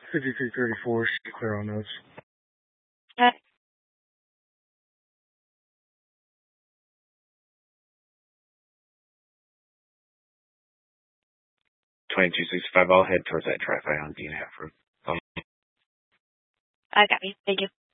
5334, clear on those. Okay. 2265, I'll head towards that traffic on Dean Hatford. I got you. Thank you.